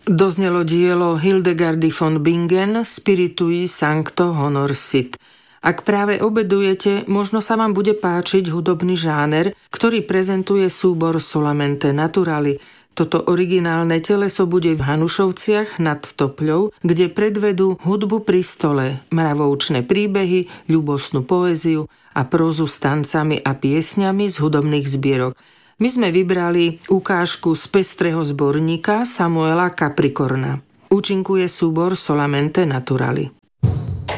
Doznelo dielo Hildegardy von Bingen Spiritui Sancto Honor Sit. Ak práve obedujete, možno sa vám bude páčiť hudobný žáner, ktorý prezentuje súbor Solamente Naturali. Toto originálne teleso bude v Hanušovciach nad Topľou, kde predvedú hudbu pri stole, mravoučné príbehy, ľubostnú poéziu a prózu s tancami a piesňami z hudobných zbierok. My sme vybrali ukážku z pestrého zborníka Samuela Capricorna. Účinkuje súbor Solamente Naturali.